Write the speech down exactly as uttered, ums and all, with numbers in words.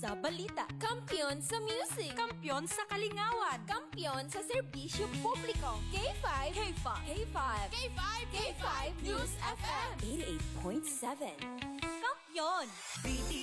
sa balita. Kampiyon sa music. Kampiyon sa kalingawan. Kampiyon sa serbisyo publiko. K five. K five. K five. K five. K five News F M. eighty-eight point seven. Kampiyon! B T